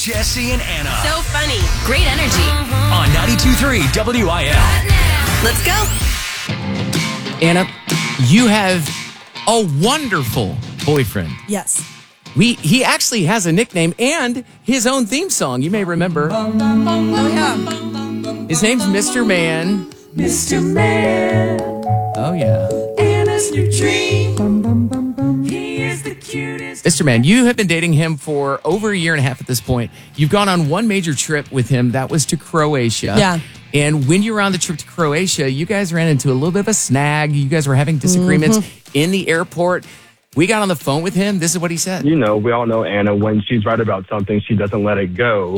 Jesse and Anna. So funny. Great energy. On 92.3 WIL. Let's go. Anna, you have a wonderful boyfriend. Yes. He actually has a nickname and his own theme song. You may remember. Oh, yeah. His name's Mr. Man. Mr. Man, Oh, yeah. Anna's new dream. He is the cutest. Mr. Man, you have been dating him for over a year and a half at this point. You've gone on one major trip with him. That was to Croatia. Yeah. And when you were on the trip to Croatia, you guys ran into a little bit of a snag. You guys were having disagreements in the airport. We got on the phone with him. This is what he said. You know, we all know Anna, when she's right about something, she doesn't let it go.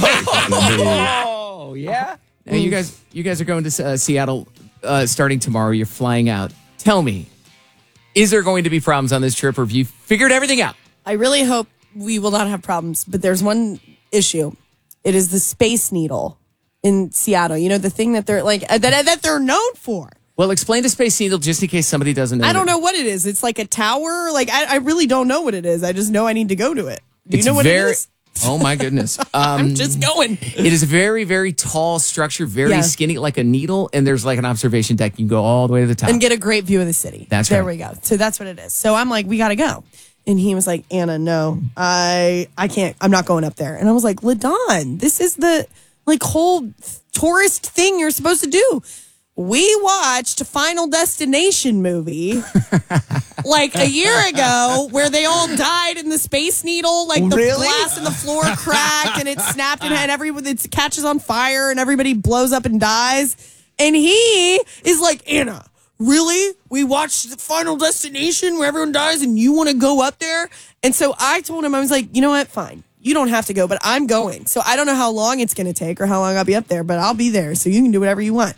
Oh, yeah? Now, you guys are going to Seattle starting tomorrow. You're flying out. Tell me, is there going to be problems on this trip, or have you figured everything out? I really hope we will not have problems, but there's one issue. It is the Space Needle in Seattle. You know, the thing that they're like that they're known for. Well, explain the Space Needle just in case somebody doesn't know. I don't know what it is. It's like a tower. Like I really don't know what it is. I just know I need to go to it. Do you know what it is? Oh, my goodness. I'm just going. It is a very, very tall structure, very skinny, like a needle, and there's like an observation deck. You can go all the way to the top. And get a great view of the city. That's there right. we go. So that's what it is. So I'm like, we got to go. And he was like, Anna, no, I can't. I'm not going up there. And I was like, LaDon, this is the like whole tourist thing you're supposed to do. We watched a Final Destination movie like a year ago where they all died in the Space Needle. Like the glass in the floor cracked and it snapped and it catches on fire and everybody blows up and dies. And he is like, Anna, really? We watched the Final Destination where everyone dies and you want to go up there? And so I told him, I was like, you know what? Fine. You don't have to go, but I'm going. So I don't know how long it's going to take or how long I'll be up there, but I'll be there. So you can do whatever you want.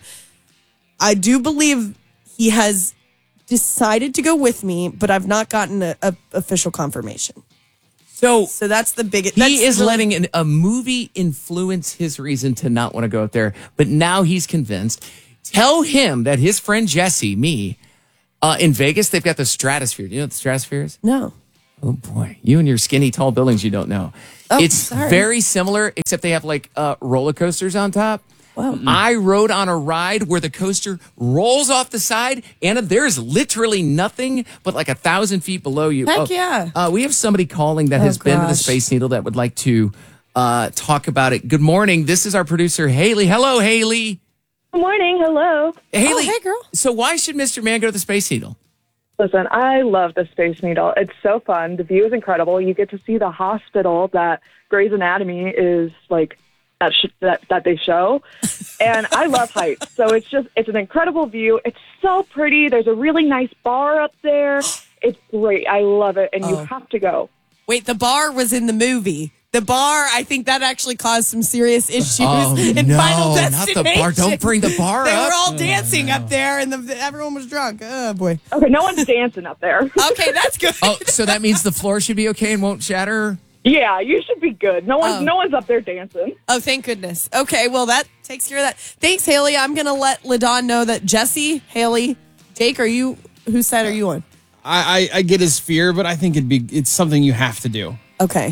I do believe he has decided to go with me, but I've not gotten a official confirmation. So that's the biggest. He is letting a movie influence his reason to not want to go up there, but now he's convinced. Tell him that his friend Jesse, me, in Vegas, they've got the Stratosphere. Do you know what the Stratosphere is? No. Oh, boy. You and your skinny, tall buildings you don't know. Oh, it's sorry. very similar, except they have like roller coasters on top. Wow. I rode on a ride where the coaster rolls off the side, and there's literally nothing but like 1,000 feet below you. Heck yeah. We have somebody calling that has been to the Space Needle that would like to talk about it. Good morning. This is our producer, Haley. Hello, Haley. Good morning. Hello. Haley. Oh, hey, girl. So why should Mr. Man go to the Space Needle? Listen, I love the Space Needle. It's so fun. The view is incredible. You get to see the hospital that Grey's Anatomy is like that they show. And I love heights. So it's an incredible view. It's so pretty. There's a really nice bar up there. It's great. I love it. And you have to go. Wait, the bar was in the movie. The bar, I think that actually caused some serious issues in Final Destination. Not the bar. Don't bring the bar They up. were all dancing up there, and everyone was drunk. Oh, boy. Okay, no one's dancing up there. Okay, that's good. Oh, so that means the floor should be okay and won't shatter? Yeah, you should be good. No one's up there dancing. Oh, thank goodness. Okay, well, that takes care of that. Thanks, Haley. I'm going to let LaDon know that Jesse, Haley, Jake, whose side are you on? I get his fear, but I think it's something you have to do. Okay.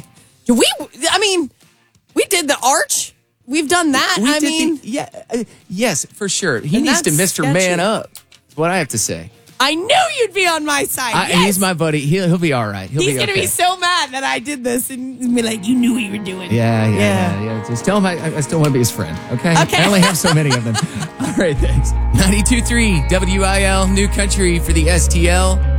We did the arch. We've done that. Yes, for sure. He And needs to that's Mr. sketchy. Man up. That's what I have to say. I knew you'd be on my side. Yes. He's my buddy. He'll be all right. He's going to be so mad that I did this and be like, you knew what you were doing. Yeah. Just tell him I still want to be his friend, okay? Okay. I only have so many of them. All right, thanks. 92.3 WIL, New Country for the STL.